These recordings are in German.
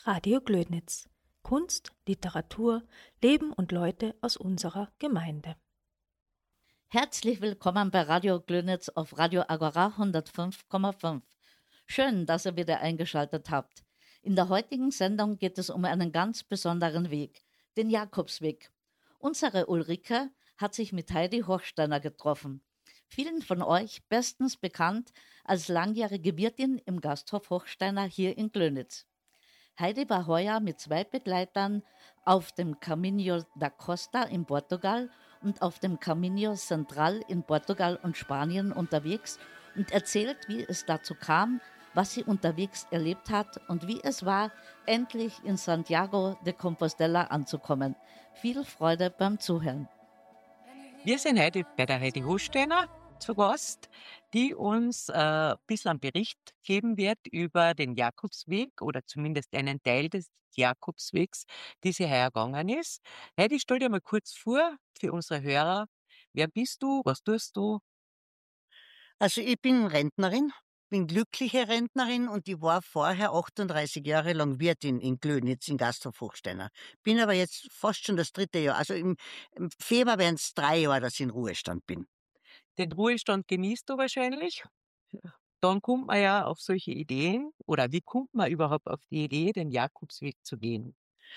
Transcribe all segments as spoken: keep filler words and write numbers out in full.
Radio Glödnitz. Kunst, Literatur, Leben und Leute aus unserer Gemeinde. Herzlich willkommen bei Radio Glödnitz auf Radio Agora hundertfünf Komma fünf. Schön, dass ihr wieder eingeschaltet habt. In der heutigen Sendung geht es um einen ganz besonderen Weg, den Jakobsweg. Unsere Ulrike hat sich mit Heidi Hochsteiner getroffen. Vielen von euch bestens bekannt als langjährige Wirtin im Gasthof Hochsteiner hier in Glödnitz. Heidi war heuer mit zwei Begleitern auf dem Caminho da Costa in Portugal und auf dem Caminho Central in Portugal und Spanien unterwegs und erzählt, wie es dazu kam, was sie unterwegs erlebt hat und wie es war, endlich in Santiago de Compostela anzukommen. Viel Freude beim Zuhören. Wir sind heute bei der Heidi Hochsteiner zu Gast, die uns äh, ein bisschen einen Bericht geben wird über den Jakobsweg oder zumindest einen Teil des Jakobswegs, die sie heuer gegangen ist. Heidi, stell dir mal kurz vor für unsere Hörer. Wer bist du? Was tust du? Also ich bin Rentnerin, bin glückliche Rentnerin und ich war vorher achtunddreißig Jahre lang Wirtin in Glödnitz in Gasthof Hochsteiner. Bin aber jetzt fast schon das dritte Jahr, also im, im Februar werden es drei Jahre, dass ich in Ruhestand bin. Den Ruhestand genießt du wahrscheinlich. Dann kommt man ja auf solche Ideen, oder wie kommt man überhaupt auf die Idee, den Jakobsweg zu gehen?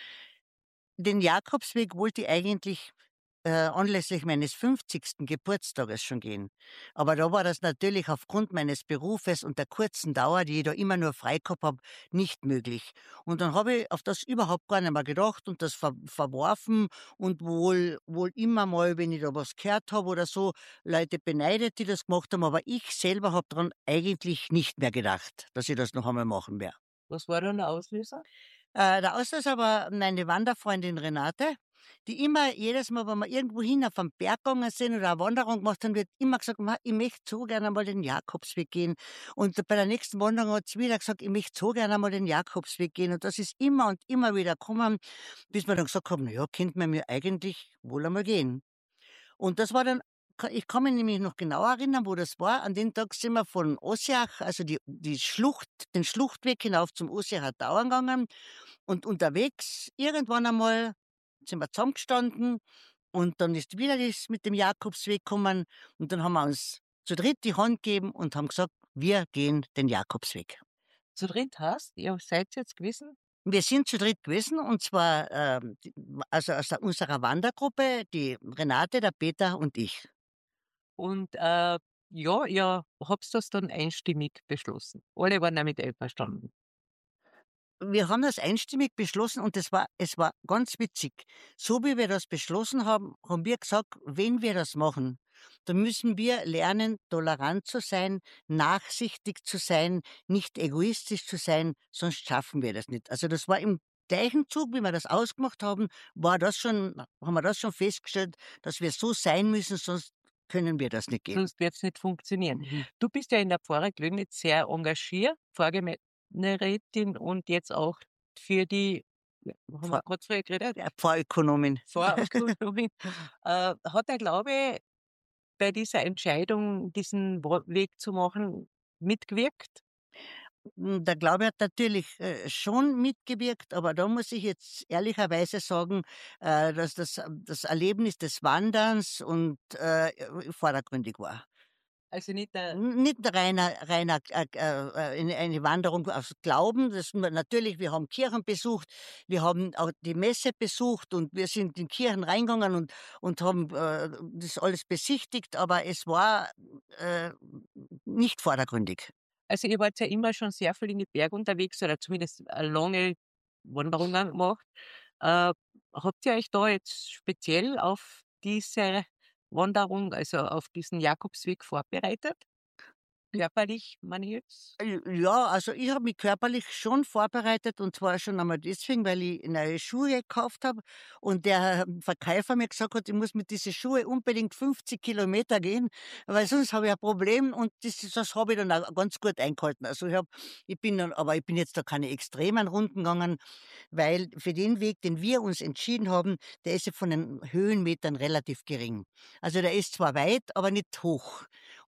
Den Jakobsweg wollte ich eigentlich äh, anlässlich meines fünfzigsten Geburtstages schon gehen. Aber da war das natürlich aufgrund meines Berufes und der kurzen Dauer, die ich da immer nur frei gehabt habe, nicht möglich. Und dann habe ich auf das überhaupt gar nicht mehr gedacht und das ver verworfen und wohl, wohl immer mal, wenn ich da was gehört habe oder so, Leute beneidet, die das gemacht haben, aber ich selber habe daran eigentlich nicht mehr gedacht, dass ich das noch einmal machen werde. Was war dann der Auslöser? Äh, der Auslöser war meine Wanderfreundin Renate, die immer jedes Mal, wenn wir irgendwo hin auf einen Berg gegangen sind oder eine Wanderung gemacht haben, wird immer gesagt, "Ma, ich möchte so gerne mal den Jakobsweg gehen." Und bei der nächsten Wanderung hat sie wieder gesagt, ich möchte so gerne mal den Jakobsweg gehen. Und das ist immer und immer wieder gekommen, bis wir dann gesagt haben, na ja, könnte man mir eigentlich wohl einmal gehen. Und das war dann, ich kann mich nämlich noch genau erinnern, wo das war. An dem Tag sind wir von Ossiach, also die, die Schlucht, den Schluchtweg hinauf zum Ossiacher Tauern gegangen. Und unterwegs, irgendwann einmal, sind wir zusammengestanden und dann ist wieder das mit dem Jakobsweg gekommen und dann haben wir uns zu dritt die Hand gegeben und haben gesagt, wir gehen den Jakobsweg. Zu dritt hast? Ihr seid jetzt gewesen? Wir sind zu dritt gewesen und zwar ähm, die- also aus der- unserer Wandergruppe, die Renate, der Peter und ich. Und äh, ja, ihr habt das dann einstimmig beschlossen. Alle waren damit einverstanden. Wir haben das einstimmig beschlossen und es war, es war ganz witzig. So wie wir das beschlossen haben, haben wir gesagt, wenn wir das machen, dann müssen wir lernen, tolerant zu sein, nachsichtig zu sein, nicht egoistisch zu sein, sonst schaffen wir das nicht. Also das war im gleichen Zug, wie wir das ausgemacht haben, war das schon, haben wir das schon festgestellt, dass wir so sein müssen, sonst können wir das nicht gehen. Sonst wird es nicht funktionieren. Mhm. Du bist ja in der Pfarre Glödnitz sehr engagiert, Pfarrgemeinderätin und jetzt auch für die, ja, haben wir Pfarr- gerade früher geredet, Ja, Pfarrökonomin. Pfarrökonomie. äh, hat der Glaube bei dieser Entscheidung, diesen Wo- Weg zu machen, mitgewirkt? Hm, der Glaube hat natürlich äh, schon mitgewirkt, aber da muss ich jetzt ehrlicherweise sagen, äh, dass das, das Erlebnis des Wanderns und äh, vordergründig war. Also nicht der, N- Nicht ein reiner, reiner äh, äh, eine eine Wanderung aus Glauben. Das, natürlich, wir haben Kirchen besucht, wir haben auch die Messe besucht und wir sind in Kirchen reingegangen und, und haben äh, das alles besichtigt, aber es war äh, nicht vordergründig. also ihr wart ja immer schon sehr viel in die Berge unterwegs oder zumindest äh, lange Wanderungen gemacht. Äh, habt ihr euch da jetzt speziell auf diese Wanderung, also auf diesen Jakobsweg vorbereitet? Körperlich, meine ich jetzt? Äh, Ja, also ich habe mich körperlich schon vorbereitet und zwar schon einmal deswegen, weil ich neue Schuhe gekauft habe und der Verkäufer mir gesagt hat, ich muss mit diesen Schuhe unbedingt fünfzig Kilometer gehen, weil sonst habe ich ein Problem und das, das habe ich dann auch ganz gut eingehalten. Also ich, hab, ich bin dann, aber ich bin jetzt da keine extremen Runden gegangen, weil für den Weg, den wir uns entschieden haben, der ist ja von den Höhenmetern relativ gering. Also der ist zwar weit, aber nicht hoch.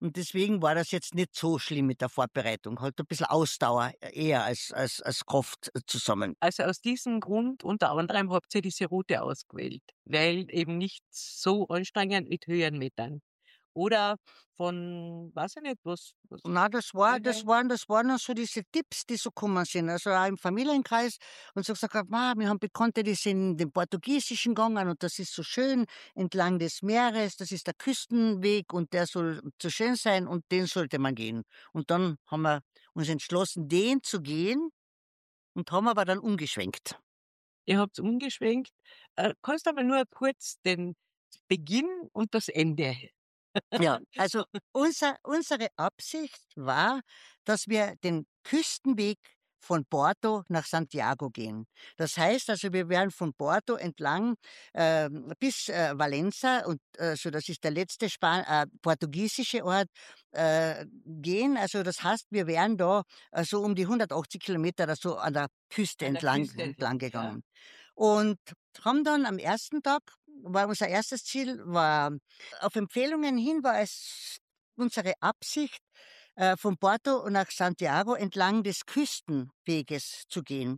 Und deswegen war das jetzt nicht so schlimm mit der Vorbereitung. Halt ein bisschen Ausdauer eher als, als, als Kraft zusammen. Also aus diesem Grund unter anderem habt ihr diese Route ausgewählt, weil eben nicht so anstrengend mit Höhenmetern. Oder von, weiß ich nicht, was. was Na, das war, das waren, das waren noch so diese Tipps, die so gekommen sind. Also auch im Familienkreis. Und so gesagt, ah, wir haben Bekannte, die sind den Portugiesischen gegangen und das ist so schön entlang des Meeres. Das ist der Küstenweg und der soll so schön sein und den sollte man gehen. Und dann haben wir uns entschlossen, den zu gehen und haben aber dann umgeschwenkt. Ihr habt umgeschwenkt. Äh, kannst aber nur kurz den Beginn und das Ende. Ja, also unser, unsere Absicht war, dass wir den Küstenweg von Porto nach Santiago gehen. Das heißt also, wir werden von Porto entlang äh, bis äh, Valença, und äh, so das ist der letzte Span äh, portugiesische Ort, äh, gehen. Also das heißt, wir wären da äh, so um die hundertachtzig Kilometer oder so an der Küste An der entlang, Küste entlang entlang, ja. gegangen. Und haben dann am ersten Tag, war unser erstes Ziel, war auf Empfehlungen hin, war es unsere Absicht, äh, von Porto nach Santiago entlang des Küstenweges zu gehen.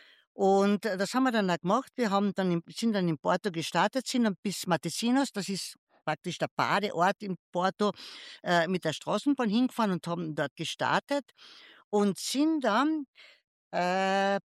Und äh, das haben wir dann auch gemacht. Wir haben dann in, sind dann in Porto gestartet, sind dann bis Matosinhos, das ist praktisch der Badeort in Porto, äh, mit der Straßenbahn hingefahren und haben dort gestartet und sind dann äh,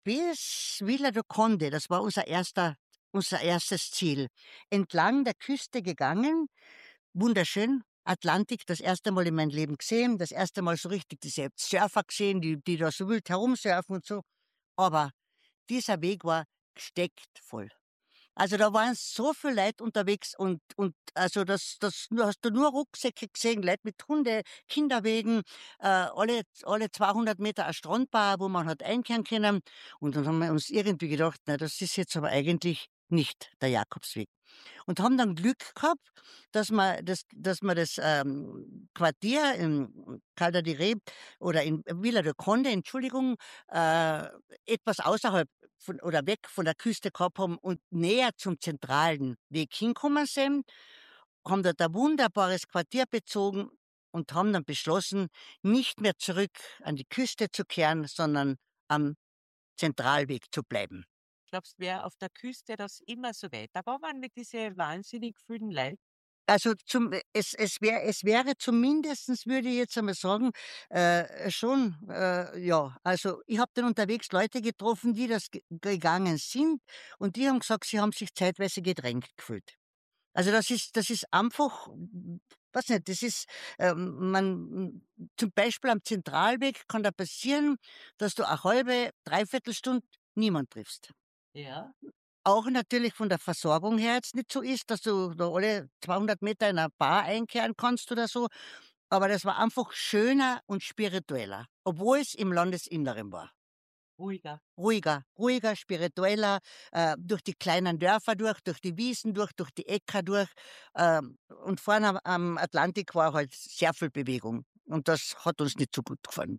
bis Vila do Conde, das war unser erster, unser erstes Ziel, entlang der Küste gegangen. Wunderschön. Atlantik, das erste Mal in meinem Leben gesehen, das erste Mal so richtig diese Surfer gesehen, die, die da so wild herumsurfen und so. Aber dieser Weg war gesteckt voll. Also da waren so viele Leute unterwegs und, und also das, das du hast du nur Rucksäcke gesehen, Leute mit Hunde, Kinderwegen, äh, alle, alle zweihundert Meter eine Strandbar, wo man hat einkehren können. Und dann haben wir uns irgendwie gedacht, na, das ist jetzt aber eigentlich nicht der Jakobsweg. Und haben dann Glück gehabt, dass wir das, dass wir das ähm, Quartier in Calda de Rey oder in Vila do Conde, Entschuldigung, äh, etwas außerhalb von, oder weg von der Küste gehabt haben und näher zum zentralen Weg hinkommen sind, haben dort ein wunderbares Quartier bezogen und haben dann beschlossen, nicht mehr zurück an die Küste zu kehren, sondern am Zentralweg zu bleiben. Glaubst du, wäre auf der Küste das immer so weitergegangen mit diesen wahnsinnig vielen Leuten? Also zum, es, es, wär, es wäre zumindestens, würde ich jetzt einmal sagen, äh, schon, äh, ja, also ich habe dann unterwegs Leute getroffen, die das ge- gegangen sind und die haben gesagt, sie haben sich zeitweise gedrängt gefühlt. Also das ist, das ist einfach, weiß nicht, das ist, ähm, man, zum Beispiel am Zentralweg kann da passieren, dass du eine halbe, dreiviertel Stunde niemand triffst. Ja. Auch natürlich von der Versorgung her jetzt nicht so ist, dass du da alle zweihundert Meter in einer Bar einkehren kannst oder so. Aber das war einfach schöner und spiritueller, obwohl es im Landesinneren war. Ruhiger. Ruhiger, ruhiger, spiritueller, äh, durch die kleinen Dörfer durch, durch die Wiesen durch, durch die Äcker durch. Ähm, und vorne am, am Atlantik war halt sehr viel Bewegung. Und das hat uns nicht so gut gefallen.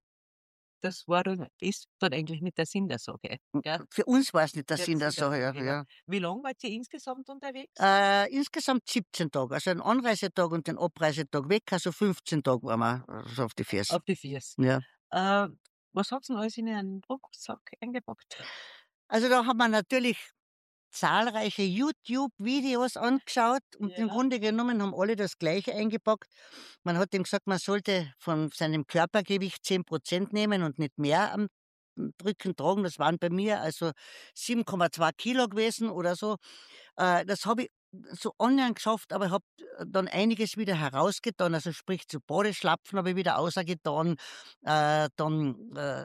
Das war dann, ist dann eigentlich nicht der Sinn der Sache. Gell? Für uns war es nicht der Der Sinn der Sinn der Sache. Ja, Sache, ja. ja. Wie lange wart ihr insgesamt unterwegs? Äh, insgesamt siebzehn Tage, also ein Anreisetag und den Abreisetag weg, also fünfzehn Tage waren wir also auf die Füße. Auf die Viers. Ja. Äh, was habt ihr denn alles in einen Rucksack eingepackt? Also da haben wir natürlich zahlreiche YouTube-Videos angeschaut und im Ja. Grunde genommen haben alle das Gleiche eingepackt. Man hat ihm gesagt, man sollte von seinem Körpergewicht zehn Prozent nehmen und nicht mehr am Rücken tragen. Das waren bei mir also sieben Komma zwei Kilo gewesen oder so. Äh, das habe ich so annähernd geschafft, aber ich habe dann einiges wieder herausgetan. Also sprich zu Badeschlapfen habe ich wieder ausgetan. Äh, dann äh,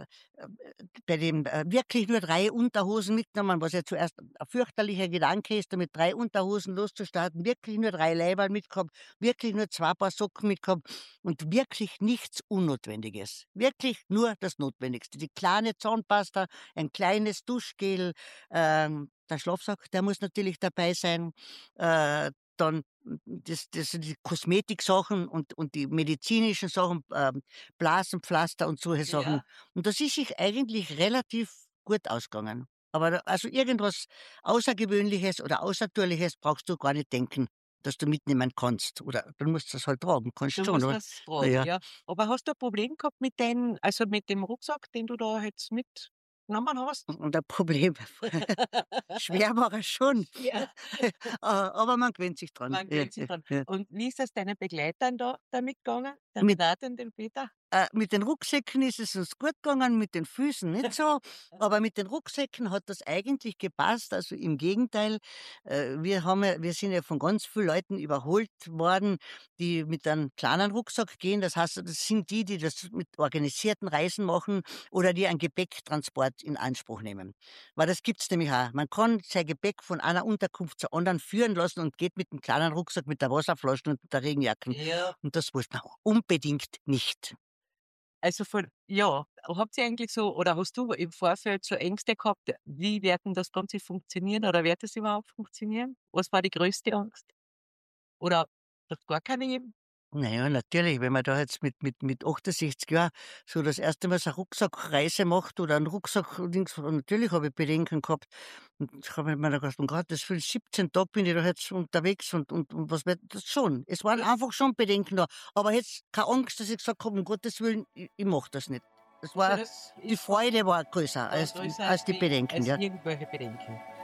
bei dem äh, wirklich nur drei Unterhosen mitgenommen, was ja zuerst ein fürchterlicher Gedanke ist, damit drei Unterhosen loszustarten. Wirklich nur drei Leiberl mitgehabt, wirklich nur zwei Paar Socken mitgehabt und wirklich nichts Unnotwendiges. Wirklich nur das Notwendigste. Die kleine Zahnpasta, ein kleines Duschgel, ähm, der Schlafsack, der muss natürlich dabei sein. Äh, dann das, das sind die Kosmetiksachen und, und die medizinischen Sachen, ähm, Blasenpflaster und solche Sachen. Ja. Und das ist sich eigentlich relativ gut ausgegangen. Aber da- also irgendwas Außergewöhnliches oder Außertourliches brauchst du gar nicht denken. dass du mitnehmen kannst. Oder dann musst du das halt tragen, kannst Du schon. musst Oder? das tragen, Ja. ja. Aber hast du ein Problem gehabt mit den, also mit dem Rucksack, den du da jetzt mitgenommen hast? Und ein Problem. Schwer war es schon. Ja. Ah, aber man gewöhnt sich dran. Man Ja, gewöhnt sich ja, dran. ja. Und wie ist es deinen Begleitern da, da mitgegangen? Der Mit- Renate und dem Peter? Äh, mit den Rucksäcken ist es uns gut gegangen, mit den Füßen nicht so. Aber mit den Rucksäcken hat das eigentlich gepasst. Also im Gegenteil, äh, wir, haben ja, wir sind ja von ganz vielen Leuten überholt worden, die mit einem kleinen Rucksack gehen. Das heißt, das sind die, die das mit organisierten Reisen machen oder die einen Gepäcktransport in Anspruch nehmen. Weil das gibt's nämlich auch. Man kann sein Gepäck von einer Unterkunft zur anderen führen lassen und geht mit dem kleinen Rucksack, mit der Wasserflasche und der Regenjacke. Ja. Und das wollte man unbedingt nicht. Also von, ja, habt ihr eigentlich so, oder hast du im Vorfeld so Ängste gehabt, wie wird denn das Ganze funktionieren oder wird es überhaupt funktionieren? Was war die größte Angst? Oder hat es gar keine gegeben? Naja, natürlich, wenn man da jetzt mit, mit, mit achtundsechzig Jahren so das erste Mal so eine Rucksackreise macht oder einen Rucksack, Dings, und natürlich habe ich Bedenken gehabt. Und ich habe mir gedacht, um Gottes Willen, siebzehn Tage bin ich da jetzt unterwegs und, und, und was wird das schon? Es waren einfach schon Bedenken da. Aber jetzt keine Angst, dass ich gesagt habe, um Gottes Willen, ich, ich mache das nicht. Das war, Also das die ist Freude war größer als, größer als die Bedenken, als ja. irgendwelche Bedenken.